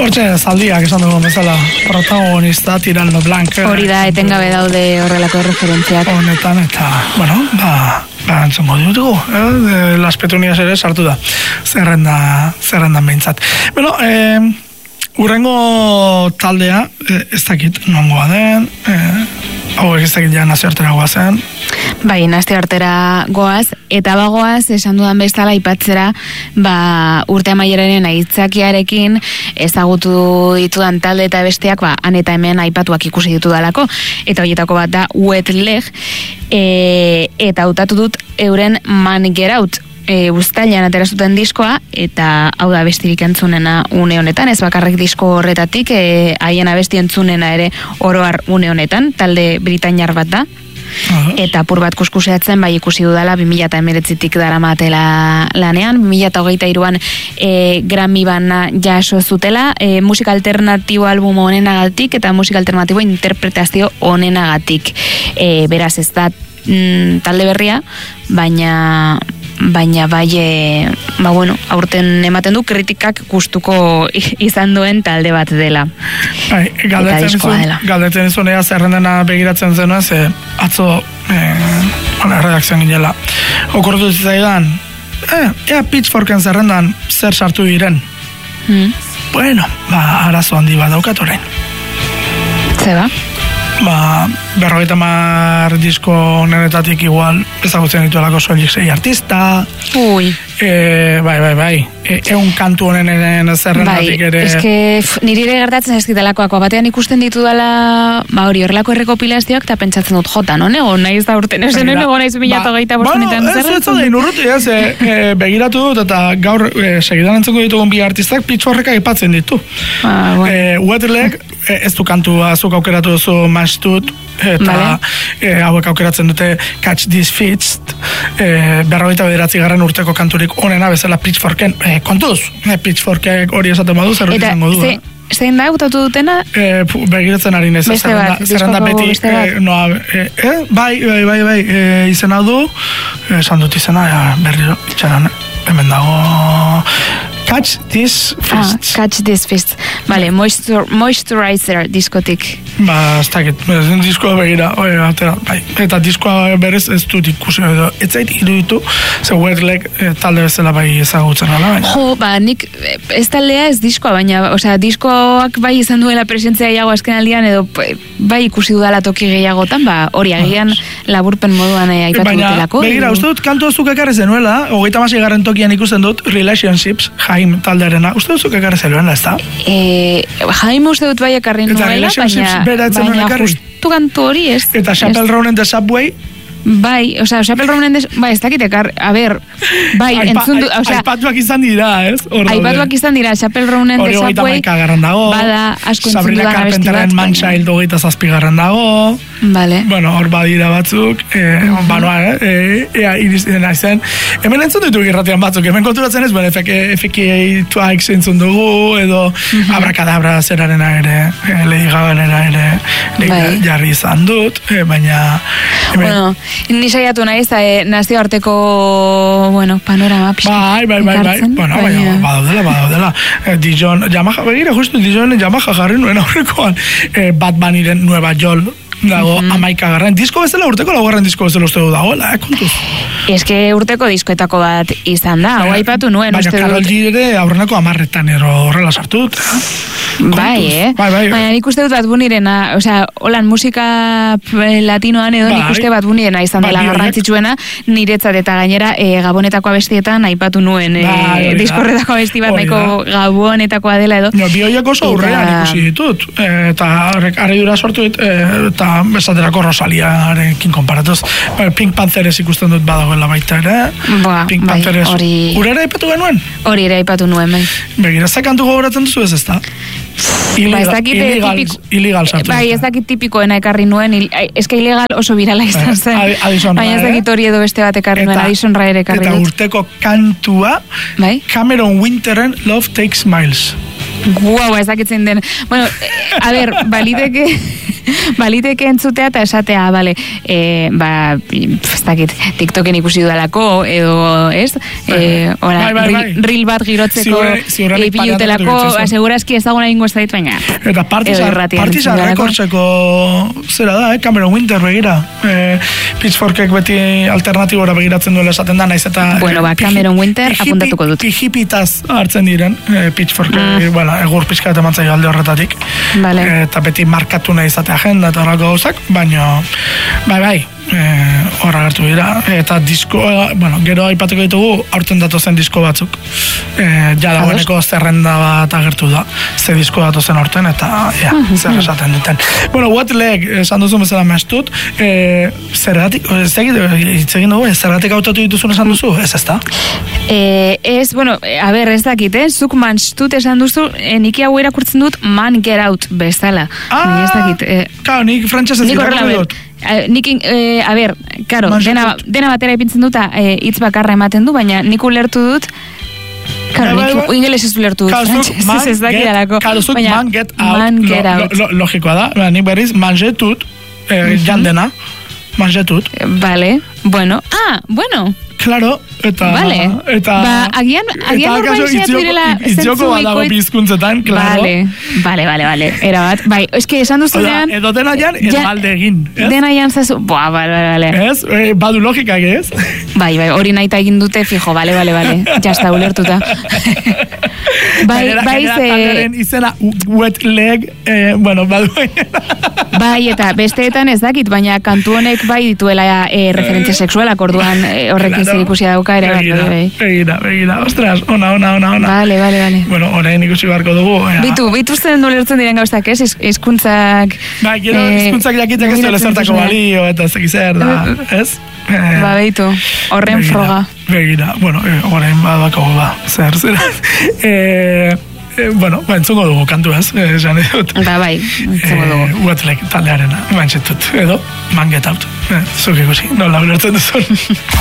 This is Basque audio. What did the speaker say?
Hortxe, zaldiak esan dugu bezala, protagonista, Tirano Blanc. Hori da, etengabe daude horrelako referentziak. Honetan, eta, bueno, entzongo ditugu, Las Petunias ere sartu da, zerrendan behintzat. Bueno, urrengo taldea, ez dakit nongoa den, hauek ez dakit ja nazioartera goazen. Bai, nazioartera goaz, eta bagoaz, esan dudan bezala aipatzera, urte amaieraren aitzakiarekin ezagutu ditudan talde eta besteak, han eta hemen aipatuak ikusi ditudalako, eta horietako bat da Wet Leg, eta hautatu dut euren Man Get Out, uztailean atera zuten diskoa, eta hau da bestirik entzunena une honetan, ez bakarrik disko horretatik, haien abesti entzunena ere oroar une honetan, talde britainar bat da. Eta apur bat kuskuseatzen, bai ikusi dudala 2019tik daramatela lanean, 2023an Grammy bana jaso zutela, musika alternatibo album honenagatik eta musika alternatibo interpretazio honenagatik. Beraz ez da talde berria, baina bai, aurten ematen du kritikak gustuko izan duen talde bat dela. Galdetzen izun ea zerrendena begiratzen zenua, ze atzo redakzioan ginela. Okortu zizaidan, Pitchforken zerrendan zer sartu diren. Bueno, arazo handi bat daukat orain. Zeba? 50 disko honetatik igual ezagutzen dituelako soilik 6 artista. Ui. Bai. Eun kantu honen zerrendatik ere. Eske niri ere gertatzen ezkitelakoako batean ikusten ditudala, hori horrelako errekopilazioak eta pentsatzen dut jota, non ego naiz da urten, ez nego naiz 2025etan zerrentzen. Begiratu dut eta gaur segidan entzuko ditugun bi artistak Pitchforkek aipatzen ditu. Wet Leg ez du kantua zuk aukeratu duzu Mashtut, eta hauek aukeratzen dute Catch This Fist, 49. urteko kanturik onena bezala Pitchforken kontuz. Pitchforkek hori esaten badu, zer izango du. Zein da, gutatu dutena? Begiratzen ari nez. Zerrenda beti, bai, izena du, esan dut izena, berriro, itxaran, hemen dago... Catch This Fist. Catch This Fist. Vale, Moisturizer diskotik. Ez dakit, diskoa begira, eta diskoa berez ez dut ikusi, ez zait iruditu, ze Wet Leg talde bezala bai ezagutzen ala, baina. Jo, nik ez taldea ez diskoa, baina, diskoak bai izan duela presentzia gehiago azken aldian, edo bai ikusi dudala toki gehiagotan, hori agian laburpen moduan aipatu dutelako. Baina, begira, uste dut kantu zuk ekarri zenuela, 36. tokian ikusten dut Relationships, Jaim taldearena, uste dut zuk ekarri zenuela, ez da? Jaim uste dut bai ekarri nuela, baina justu kantu hori ez. Eta Chappell Roan and the Subway? Bai, Chappell Roan and the... Bai, ez dakit ekar, bai, entzun du... Aipatuak izan dira, ez? Aipatuak izan dira, Chappell Roan and the Subway, bada, asko entzun dudan abesti bat. Sabrina Carpenterren Man-Child 27. dago. Vale. Bueno, hor badira batzuk, iristen aizen. Hemen entzun ditu irratian batzuk, hemen konturatzen ez, FK Twice entzun dugu, edo Abracadabra zerarena ere, Lady Gaga-nera ere, jarri izan dut, baina... Bueno, ni saiatu naiz, nazioarteko, panorama pixka. Bai. Bueno, badaudela. Dijon, Yamaha, begira, justu Dijon Yamaha jarri nuen aurrekoan, Bad Bunnyren Nueva Yol, dago 11. Disko bezala urteko 4. disko bezala uste du dagoela, kontuz. Eske urteko diskoetako bat izan da, hau aipatu nuen uste dut. Baina Karol G ere aurreneko 10etan horrela sartu dut. Bai, baina nik uste dut Bad Bunnyrena, holan musika latinoan edo nik uste Bad Bunnyrena izan dela garrantzitsuena, niretzat eta gainera gabonetako abestietan aipatu nuen diskorretako abesti bat nahiko gabonetakoa dela edo. Bioiak oso aurrean ikusi ditut, eta harridura sortu dit, eta besaterako Rosaliarekin konparatuz. Pink Panthers ikusten dut badagoela baita ere. Pink Panthers. Ura ere aipatu genuen? Hori ere aipatu nuen, bai. Begira, ez da kantu gogoratzen duzu ez da? Illegal sartu. Bai, ez dakit tipikoena ekarri nuen, eska ilegal oso birala izan zen. Baina ez dakit hori edo beste bat ekarri nuen, Addison Rae ere ekarri dut. Eta urteko kantua, Cameron Winteren Love Takes Miles. Guau, ez dakitzen den. Bueno, a ber, baliteke... baliteke entzutea eta esatea, bale, ez dakit, TikToken ikusi dudalako, edo, ez? Reel bat girotzeko pilutelako, segurazki ez dagoen egingo ez da dit, baina. Eta Partizan rekortzeko zera da, Cameron Winter begira. Pitchforkek beti alternatibora begiratzen duela esaten da, naiz eta... Bueno, Cameron Winter apuntatuko dut. Pijipitaz hartzen diren, Pitchforkek, egur pixka eta mantzaio alde horretatik. Eta beti markatu nahi izate agenda eta horrako gauzak, baina, bai, horra gertu dira. Eta disko, gero aipatuko ditugu, aurten datozen disko batzuk. Ja dagoeneko zerrenda bat agertu da, ze disko datozen aurten, eta zer esaten duten. Bueno, Wet Leg, esan duzu bezala mestut, zergatik, itzegin dugu, zergatik autotu dituzun esan duzu, ez da? Ez, bueno, a ber, ez dakit, zuk manstut esan duzu, niki hau irakurtzen dut Man Get Out bezala. Ez dakit. Claro, nik frantxasez irakurtzen dut. A ber, karo, dena batera ipintzen dut, hitz bakarra ematen du, baina nik ulertu dut, karo, nik ingeles ez ulertu dut, frantxasez ez dakidalako. Karo, zuk Man Get Out. Logikoa da, nik berriz, manjetut, jandena, manjetut. Vale, bueno, Claro, eta... Vale, agian normalizia direla... Itzioko badago bizkuntzetan, claro. Vale, erabat. Bai, eske esan duzunean... Edo dena jan, balde egin, ez? Dena jan zazu... Vale. Ez? Badu logikak, ez? Bai, hori nahi egin dute, fijo, vale. Jasta, ulertuta. Bai, ze... izena, Wet Leg, badu... Bai, eta besteetan ez dakit, baina kantu honek bai dituela referentzia sexualak, orduan horrek ikusi dauka ere bat. Begira, ostras, ona. Vale. Bueno, orain ikusi beharko dugu. Bitu zen dolertzen diren gauzak, ez? Hizkuntzak... Bai, gero hizkuntzak jakitek ez duela zertako balio, eta zekizer da, ez? Beitu, horren froga. Begira, bueno, orain badako da, zer. Entzungo dugu kantuaz, esan edut. Bai, entzungo dugu. Wet Leg taldearena, mantxetut, edo Man Get Out. Zuk ikusi, nola ulertzen duzun.